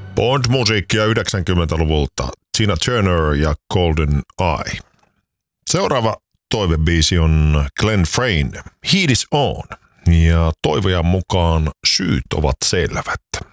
Bond-musiikkia 90-luvulta, Tina Turner ja Golden Eye. Seuraava toivebiisi on Glenn Frey'n Heat is On, ja toivojan mukaan syyt ovat selvät.